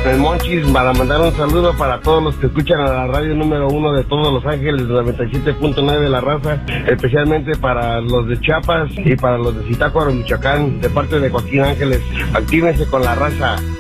el Monchis, para mandar un saludo para todos los que escuchan a la radio número 1 de todos Los Ángeles, 97.9 de La Raza, especialmente para los de Chiapas y para los de Zitácuaro, Michoacán, de parte de Joaquín Ángeles. Actívense con La Raza.